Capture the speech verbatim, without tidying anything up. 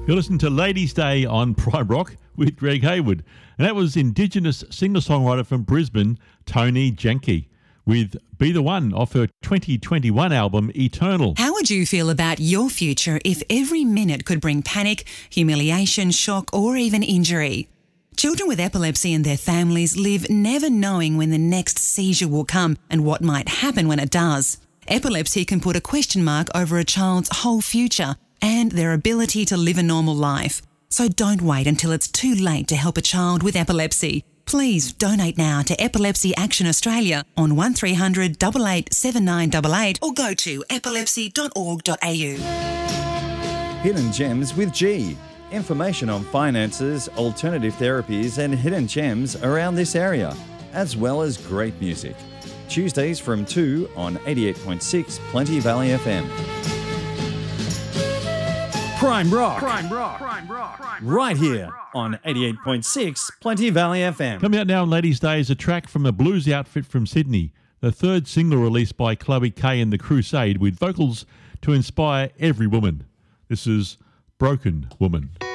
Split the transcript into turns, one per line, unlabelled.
You're listening to Ladies' Day on Prime Rock with Greg Hayward. And that was Indigenous singer-songwriter from Brisbane, Tony Janke, with Be The One off her twenty twenty-one album, Eternal.
How would you feel about your future if every minute could bring panic, humiliation, shock, or even injury? Children with epilepsy and their families live never knowing when the next seizure will come and what might happen when it does. Epilepsy can put a question mark over a child's whole future and their ability to live a normal life. So don't wait until it's too late to help a child with epilepsy. Please donate now to Epilepsy Action Australia on one three hundred eight eight seven nine eight eight or go to epilepsy dot org dot a u.
Hidden Gems with G. Information on finances, alternative therapies and hidden gems around this area, as well as great music. Tuesdays from two on eighty-eight point six Plenty Valley F M. Prime Rock. Prime Rock. Prime Rock. Right here on eighty-eight point six Plenty Valley F M.
Coming out now on Ladies' Day is a track from a blues outfit from Sydney, the third single released by Chloe Kay and the Crusade, with vocals to inspire every woman. This is Broken Woman.